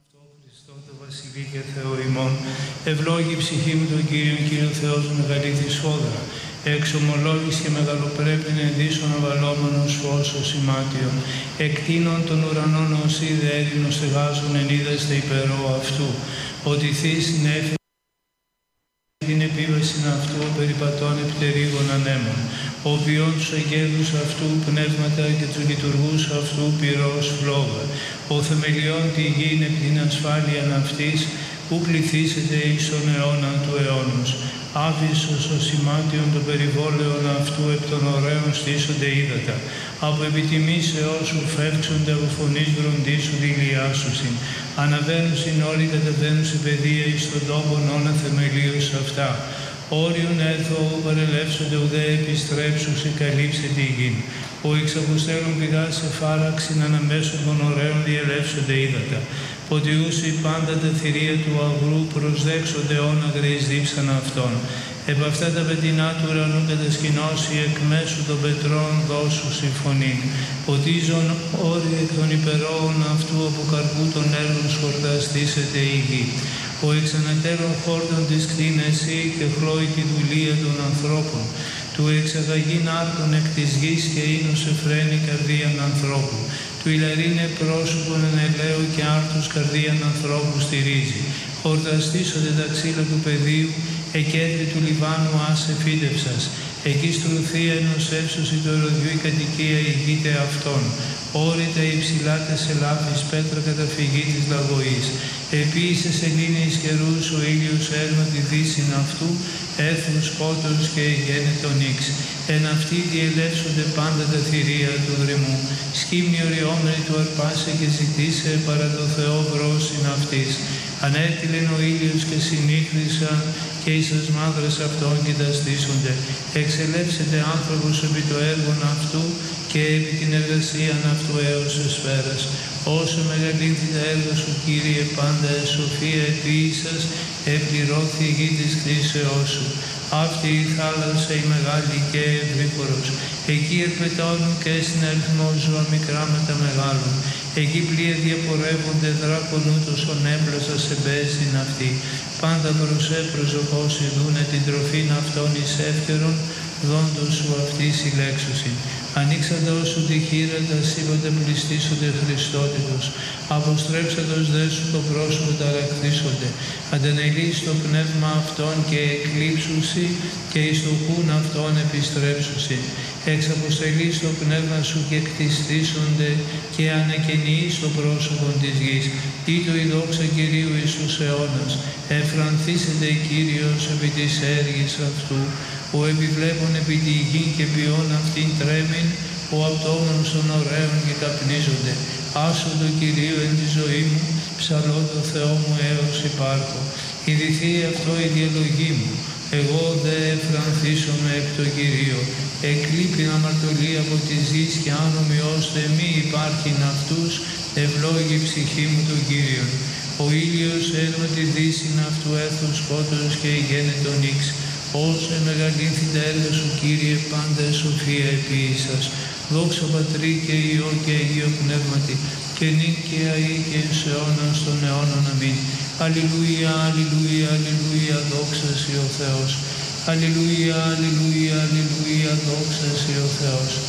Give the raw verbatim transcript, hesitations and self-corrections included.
αυτό Χριστό το Βασιλεί και Θεό ημών, ευλόγη η ψυχή μου τον Κύριον, Κύριο Θεός μεγαλύτερη σφόδρα, εξομολόγης και μεγαλοπρέπην εντύσσον αβαλόμενος φως ως ημάτιο, εκτείνων των ουρανών ως είδε έρηνος εγάζων εν είδαστε υπερό αυτού, ότι θείς συνέφερε την επίβαση αυτού περιπατών επιτερίγων ανέμων, ο οποίον τους αγγέλους αυτού πνεύματα και τους λειτουργούς αυτού πυρός φλόγα, ο θεμελιών τη γην επ' την ασφάλεια αυτής, που πληθήσεται εις τον αιώνα του αιώνος. Άβυσσος ο σημάτιον των περιβόλαιων αυτού επ' των ωραίων στήσονται ύδατα, από επιτιμής έως σου φεύξονται από φωνής βροντίσου ηλιάσουσιν, αναβαίνουσιν όλοι κατεβαίνουσιν παιδεία εις τον τόπον όνα θεμελίους αυτά. Όριον έρθω παρελεύσονται ουδέ επιστρέψουσι καλύψε τη γην. Ο εξ αποστέλων πηγάς σε φάραξιν αναμέσων των ωραίων διελεύσονται ύδατα. Ποτιούσι πάντα τα θηρία του αγρού προσδέξονται όνα γρής δίψανα αυτών. Επ' αυτά τα πετεινά του ουρανού κατασκηνώσει εκ μέσου των πετρών δώσου συμφωνήν. Ποτίζον όροι εκ των υπερόων αυτού από καρπού των έργων σχορταστήσεται η γη. Ο εξανατέρων χόρτων της κτίνεση και χλώει τη δουλεία των ανθρώπων. Του εξαγαγήν άρτων εκ της γης και ίνος εφραίνει καρδίαν ανθρώπου. Του ηλαρίνε πρόσωπον εν ελαίου και άρτους καρδίαν ανθρώπου στηρίζει. Χορταστήσονται τα ξύλα του πεδίου, εκέντρη του Λιβάνου άσε φύτευσας. Εκεί στρουθία ενός έψωση του ερωδιού η κατοικία ηγείται αυτών. Όρητα υψηλά τες ελάφης πέτρα καταφυγή της λαγωής. Επίσης σελήνης καιρούς ο ήλιος έρμα τη δύσιν αυτού, έθνους σκότος και γένετο νύξ. Εν αυτοί διελεύσονται πάντα τα θηρία του δρυμού. Σκύμνη οριόμενη του αρπάσε και ζητήσε παρά το Θεό βρόσιν αυτής. Ανέτειλεν ο ήλιος και συνήχθησαν και εις τας μαύρες αυτών κοιταστήσονται. Εξελεύσεται άνθρωπος επί το έργον αυτού και επί την εργασίαν αυτού έως εσφαίρας. Όσο μεγαλύνθη τα έργα σου, Κύριε, πάντα σοφία επίησας, επληρώθη η γη της κτήσεώς σου. Αυτή η θάλασσα η μεγάλη και ευρύπορος. Εκεί ερπετώνουν και στην αριθμό ζώα μικρά με τα μεγάλων. Εκεί πλοία διαπορεύονται δράκων ούτως ον έμπλωσα σε μπέσιν αυτή. Πάντα προσέ προσωπώσει δούνε την τροφήν αυτών εις εύκαιρον, δόντος σου αυτή συλλέξουσιν. Ανοίξαντος σου τη χείρα τα σύμπαντα πληστήσονται Χριστότητος. Αποστρέψαντος δε σου το πρόσωπο τα αγακτήσονται. Αντανελείς το πνεύμα αυτών και εκλείψουσι και εις το κούν αυτών επιστρέψουσι. Εξ αποστελείς το πνεύμα σου και κτιστήσονται και ανακαινείς το πρόσωπο της γης. Ήτο η δόξα Κυρίου εις τους αιώνας. Εφρανθήσεται Κύριος επί της έργης αυτού. Ο επιβλέπων επί τη γη και ποιόν αυτήν τρέμην, ο αυτόμονος των ωραίων και καπνίζονται. Άσο το Κυρίο εν τη ζωή μου, ψαλώ το Θεό μου έως υπάρχω. Ιδηθεί αυτό η διαλογή μου, εγώ δε εφρανθήσομαι εκ το Κυρίο. Εκλείπειν αμαρτωλή από τη γης και άνομοι ώστε μη υπάρχειν αυτούς, ευλόγη η ψυχή μου τον Κύριον. Ο ήλιος έρμα τη δύσιν αυτού έθνους σκότος και γένετο νύξ. Όσο μεγαλύνθη τα έργα σου, Κύριε, πάντα σοφία επίησας. Δόξα Πατρί και Υιό και Αγίο Πνεύματι, και νυν και αεί και εις αιώνας των αιώνων. Αμήν. Αλληλούια, αλληλούια, αλληλούια, δόξα σοι ο Θεός. Αλληλούια, αλληλούια, αλληλούια, δόξα σοι ο Θεός.